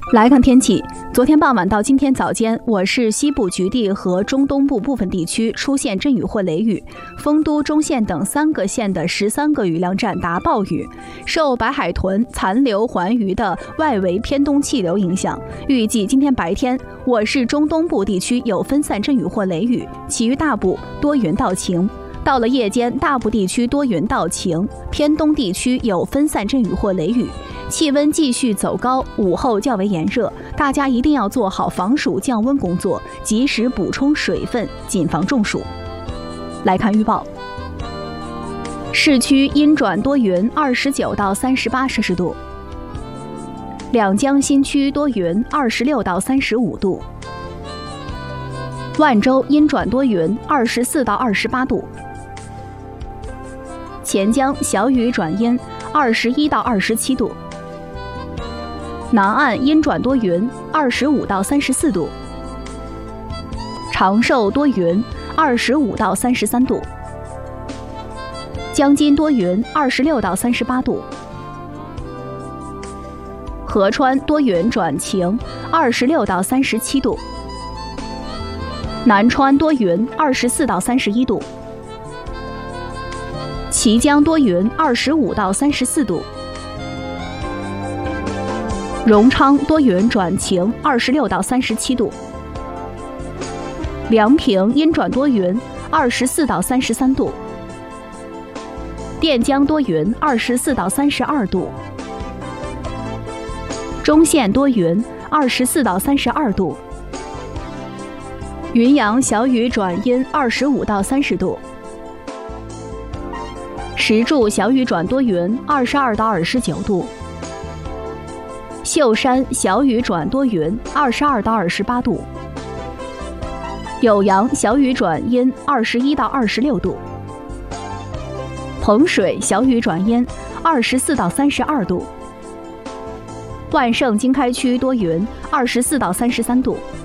来看天气，昨天傍晚到今天早间，我市西部局地和中东部部分地区出现阵雨或雷雨，丰都、中线等3个县的13个雨量站达暴雨。受白海豚残留环鱼的外围偏东气流影响，预计今天白天我市中东部地区有分散阵雨或雷雨，其余大部多云到晴。到了夜间，大部地区多云到晴，偏东地区有分散阵雨或雷雨。气温继续走高，午后较为炎热，大家一定要做好防暑降温工作，及时补充水分，谨防中暑。来看预报，市区阴转多云，29到38摄氏度；两江新区多云，26到35度；万州阴转多云，24到28度；钱江小雨转阴，21到27度；南岸阴转多云，25到34度；长寿多云，25到33度；江津多云，26到38度；合川多云转晴，26到37度；南川多云，24到31度；綦江多云，25到34度；荣昌多云转晴，26到37度；梁平阴转多云，24到33度；垫江多云，24到32度；中线多云，24到32度；云阳小雨转阴，25到30度；石柱小雨转多云，22到29度；秀山小雨转多云，22到28度；酉阳小雨转阴，21到26度；彭水小雨转阴，24到32度；万盛经开区多云，24到33度；